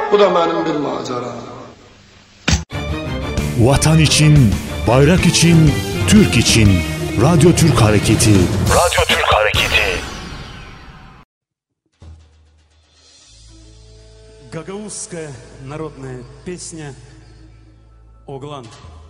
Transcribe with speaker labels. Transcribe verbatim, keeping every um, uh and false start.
Speaker 1: bu da benim bir macera.
Speaker 2: Vatan için, bayrak için, Türk için. Radyo Türk Hareketi. Radyo Türk Hareketi.
Speaker 3: Гагаузская народная песня «Оглан».